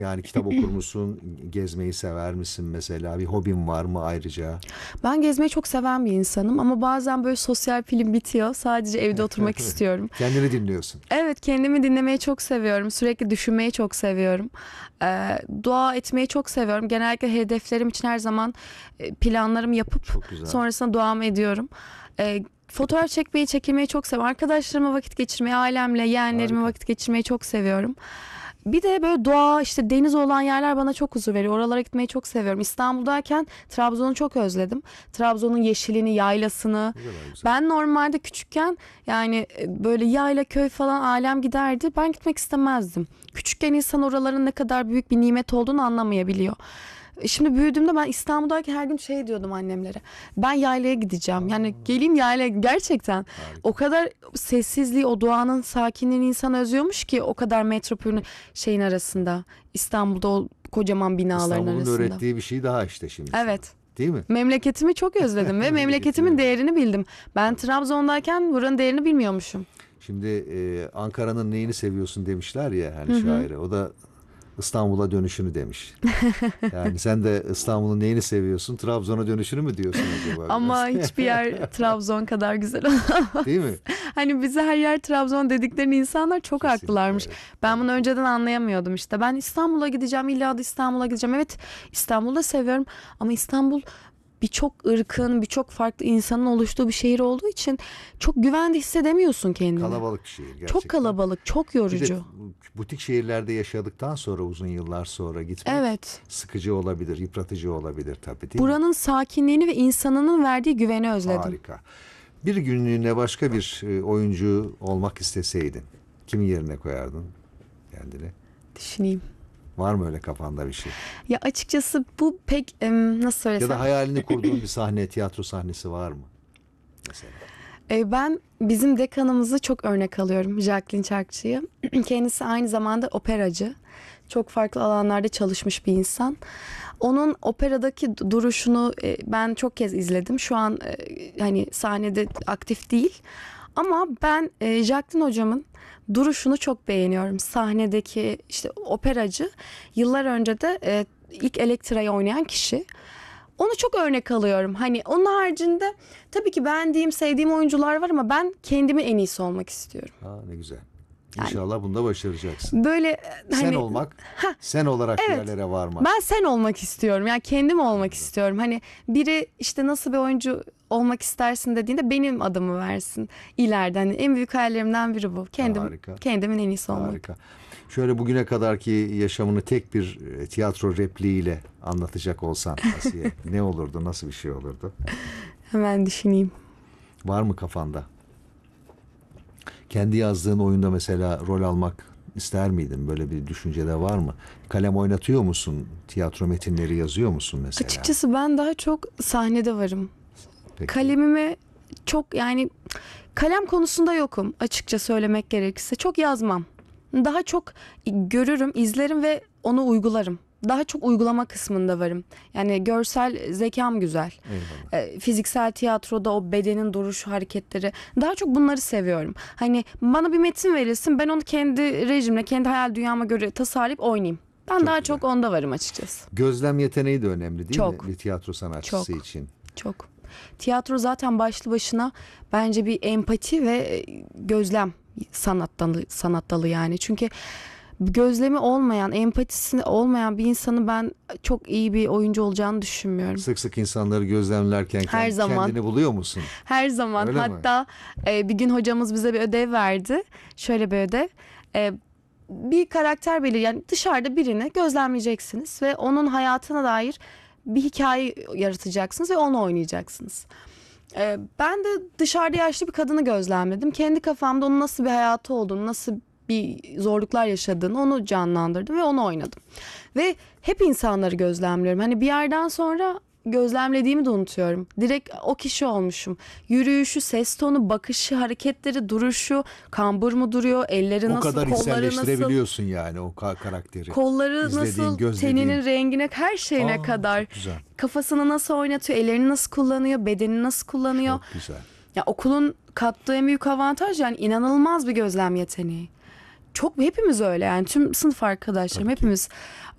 Yani kitap okur musun? Gezmeyi sever misin mesela? Bir hobin var mı ayrıca? Ben gezmeyi çok seven bir insanım ama bazen böyle sosyal film bitiyor. Sadece evde oturmak istiyorum. Kendini dinliyorsun. Evet, kendimi dinlemeyi çok seviyorum. Sürekli düşünmeyi çok seviyorum. Dua etmeyi çok seviyorum. Genellikle hedeflerim için her zaman planlarımı yapıp Çok güzel. sonrasında duamı ediyorum. Fotoğraf çekmeyi, çekilmeyi çok seviyorum. Arkadaşlarımla vakit geçirmeyi, ailemle, yeğenlerimle Harika. vakit geçirmeyi çok seviyorum. Bir de böyle doğa, işte deniz olan yerler bana çok huzur veriyor. Oralara gitmeyi çok seviyorum. İstanbul'dayken Trabzon'u çok özledim. Trabzon'un yeşilini, yaylasını. Ne kadar güzel. Ben normalde küçükken yani böyle yayla, köy falan ailem giderdi. Ben gitmek istemezdim. Küçükken insan oraların ne kadar büyük bir nimet olduğunu anlamayabiliyor. Şimdi büyüdüğümde ben İstanbul'dayken her gün şey diyordum annemlere. Ben yaylaya gideceğim. Yani geleyim yaylaya, gerçekten. Harika. O kadar sessizliği, o doğanın sakinliğini insan özlüyormuş ki, o kadar metropolün şeyin arasında. İstanbul'da o kocaman binaların İstanbul'un arasında. öğrettiği bir şey daha işte şimdi. Evet. Değil mi? Memleketimi çok özledim ve memleketimin değerini bildim. Ben Trabzon'dayken buranın değerini bilmiyormuşum. Şimdi Ankara'nın neyini seviyorsun demişler ya hani şaire. O da İstanbul'a dönüşünü demiş. Yani sen de İstanbul'un neyini seviyorsun? Trabzon'a dönüşünü mü diyorsun acaba? Ama biraz? hiçbir yer Trabzon kadar güzel olamaz. Değil mi? Hani bize her yer Trabzon dediklerini insanlar çok Kesinlikle, haklılarmış. evet. Ben bunu önceden anlayamıyordum işte. Ben İstanbul'a gideceğim, illa da İstanbul'a gideceğim. Evet, İstanbul'u da seviyorum ama İstanbul birçok ırkın, birçok farklı insanın oluştuğu bir şehir olduğu için çok güvende hissedemiyorsun kendini. Kalabalık bir şehir gerçekten. Çok kalabalık, çok Bir de yorucu. butik şehirlerde yaşadıktan sonra uzun yıllar sonra gitmek Evet. sıkıcı olabilir, yıpratıcı olabilir tabii değil mi? Buranın sakinliğini ve insanının verdiği güveni özledim. Harika. Bir günlüğüne başka bir oyuncu olmak isteseydin kimin yerine koyardın kendini? Düşüneyim. Var mı öyle kafanda bir şey? Ya açıkçası bu pek nasıl Ya söylesem. da hayalini kurduğun bir sahne, tiyatro sahnesi var mı? Mesela. Ben bizim dekanımızı çok örnek alıyorum, Jacqueline Çarkçı'yı. Kendisi aynı zamanda operacı. Çok farklı alanlarda çalışmış bir insan. Onun operadaki duruşunu ben çok kez izledim. Şu an hani sahnede aktif değil. Ama ben Jacqueline hocamın duruşunu çok beğeniyorum. Sahnedeki işte operacı, yıllar önce de ilk Elektra'yı oynayan kişi. Onu çok örnek alıyorum. Hani onun haricinde tabii ki beğendiğim, sevdiğim oyuncular var ama ben kendimi en iyisi olmak istiyorum. Ha, ne güzel. Yani- İnşallah bunda başaracaksın. Böyle Sen hani olmak, sen olarak bir evet. yerlere varmak. Ben sen olmak istiyorum. Yani kendim olmak istiyorum. Hani biri işte nasıl bir oyuncu olmak istersin dediğinde benim adımı versin ileride. Hani en büyük hayallerimden biri bu. Harika. Kendimin en iyisi olmak. Harika. Şöyle bugüne kadarki yaşamını tek bir tiyatro repliğiyle anlatacak olsan Asiye, ne olurdu, nasıl bir şey olurdu? Hemen düşüneyim. Var mı kafanda? Kendi yazdığın oyunda mesela rol almak ister miydin? Böyle bir düşüncede var mı? Kalem oynatıyor musun? Tiyatro metinleri yazıyor musun mesela? Açıkçası ben daha çok sahnede varım. Peki. Kalemime çok, yani kalem konusunda yokum açıkça söylemek gerekirse. Çok yazmam. Daha çok görürüm, izlerim ve onu uygularım. Daha çok uygulama kısmında varım. Yani görsel zekam güzel. Eyvallah. Fiziksel tiyatroda o bedenin duruşu, hareketleri. Daha çok bunları seviyorum. Hani bana bir metin verilsin, ben onu kendi rejimle, kendi hayal dünyama göre tasarlayıp oynayayım. Ben Çok daha güzel. çok onda varım açıkçası. Gözlem yeteneği de önemli değil Çok. mi? Bir tiyatro sanatçısı Çok. için. Çok. Tiyatro zaten başlı başına bence bir empati ve gözlem sanat dalı yani. Çünkü gözlemi olmayan, empatisi olmayan bir insanı ben çok iyi bir oyuncu olacağını düşünmüyorum. Sık sık insanları gözlemlerken Her zaman. kendini buluyor musun? Her zaman. Öyle mi? Hatta bir gün hocamız bize bir ödev verdi. Şöyle bir ödev. Bir karakter yani dışarıda birini gözlemleyeceksiniz ve onun hayatına dair bir hikaye yaratacaksınız ve onu oynayacaksınız. Ben de dışarıda yaşlı bir kadını gözlemledim. Kendi kafamda onun nasıl bir hayatı olduğunu, nasıl bir zorluklar yaşadığını onu canlandırdım ve onu oynadım. Ve hep insanları gözlemliyorum. Hani bir yerden sonra gözlemlediğimi de unutuyorum. Direkt o kişi olmuşum. Yürüyüşü, ses tonu, bakışı, hareketleri, duruşu, kambur mu duruyor, elleri O nasıl, kadar kolları nasıl, içselleştirebiliyorsun yani o karakteri. kolları İzlediğin, nasıl, gözlediğin. teninin rengine, her şeyine Aa, kadar. çok güzel. Kafasını nasıl oynatıyor, ellerini nasıl kullanıyor, bedenini nasıl kullanıyor. Çok güzel. Ya okulun kattığı en büyük avantaj yani inanılmaz bir gözlem yeteneği. Çok, hepimiz öyle yani, tüm sınıf arkadaşlarım Tabii ki. hepimiz